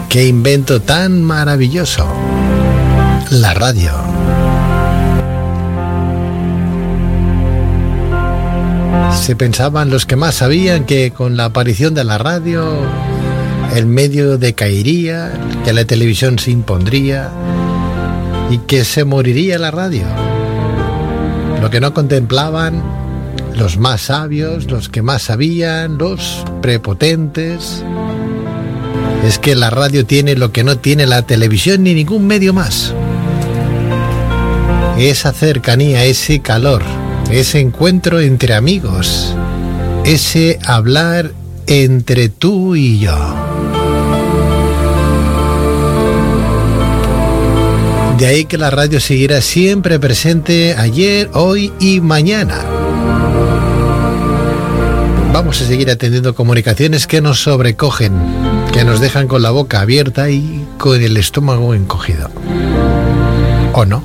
Qué invento tan maravilloso. La radio. Se pensaban los que más sabían que con la aparición de la radio el medio decaería, que la televisión se impondría y que se moriría la radio. Lo que no contemplaban los más sabios, los que más sabían, los prepotentes, es que la radio tiene lo que no tiene la televisión ni ningún medio más. Esa cercanía, ese calor, ese encuentro entre amigos, ese hablar entre tú y yo. De ahí que la radio siguiera siempre presente ayer, hoy y mañana. Vamos a seguir atendiendo comunicaciones que nos sobrecogen, que nos dejan con la boca abierta y con el estómago encogido. ¿O no?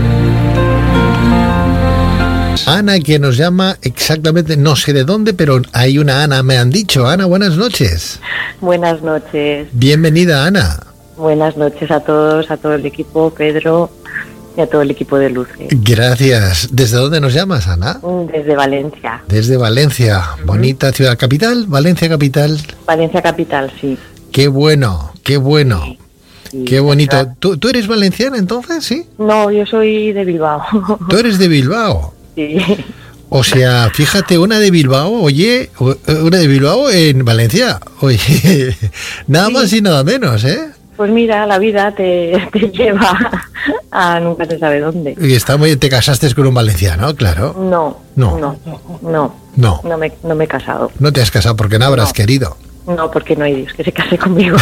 Ana, que nos llama exactamente, no sé de dónde, pero hay una Ana, me han dicho. Ana, buenas noches. Buenas noches. Bienvenida, Ana. Buenas noches a todos, a todo el equipo, Pedro, y a todo el equipo de Luce. Gracias. ¿Desde dónde nos llamas, Ana? Desde Valencia. Desde Valencia. Bonita ciudad capital, Valencia capital. Valencia capital, sí. Qué bueno, qué bueno. Sí. Sí, qué bonito. ¿Tú eres valenciana entonces, sí? No, yo soy de Bilbao. ¿Tú eres de Bilbao? Sí. O sea, fíjate, una de Bilbao, oye, una de Bilbao en Valencia. Oye, nada Sí. más y nada menos, ¿eh? Pues mira, la vida te lleva a nunca se sabe dónde. Y está muy, te casaste con un valenciano, claro. No. No me he casado. No te has casado porque no habrás querido. No, porque no hay Dios que se case conmigo.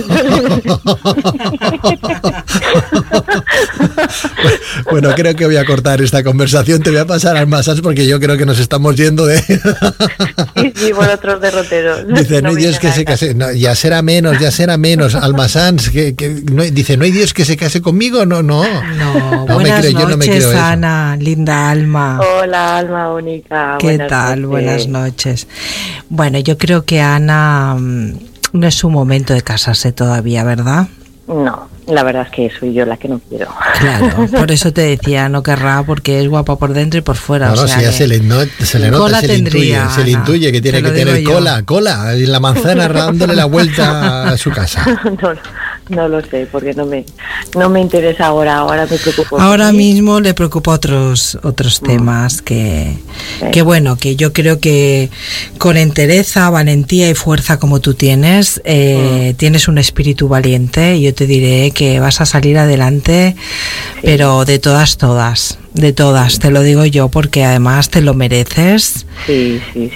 Bueno, creo que voy a cortar esta conversación. Te voy a pasar al Masans porque yo creo que nos estamos yendo de... Sí, por otros derroteros. Dice, no hay Dios que se case... No, ya será menos. Al Masans, dice, ¿no hay Dios que se case conmigo? No, buenas noches, no me creo Ana, linda alma. Hola, alma única. ¿Qué tal? Buenas noches. Bueno, yo creo que Ana... no es su momento de casarse todavía, ¿verdad? No, la verdad es que soy yo la que no quiero. Claro, por eso te decía, no querrá, porque es guapa por dentro y por fuera. No, o sea, si ya se le nota, tendría, se le intuye que tiene que tener cola y la manzana dándole la vuelta a su casa. No lo sé, porque no me interesa ahora me preocupo. Ahora mismo le preocupa otros temas que bueno, que yo creo que con entereza, valentía y fuerza como tú tienes, tienes un espíritu valiente y yo te diré que vas a salir adelante, pero de todas, te lo digo yo, porque además te lo mereces. Sí.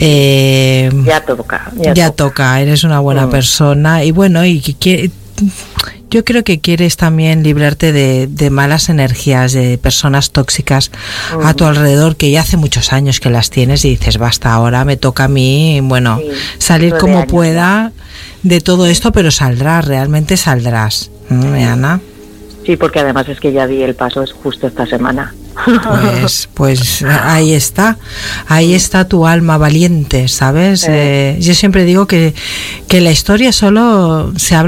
Ya toca, eres una buena persona y bueno, yo creo que quieres también librarte de malas energías, de personas tóxicas a tu alrededor, que ya hace muchos años que las tienes y dices, basta, ahora me toca a mí, bueno, salir como pueda de todo esto, pero realmente saldrás, Ana. Sí, porque además es que ya di el paso, es justo esta semana. Pues ahí está tu alma valiente, ¿sabes? Yo siempre digo que la historia solo se habla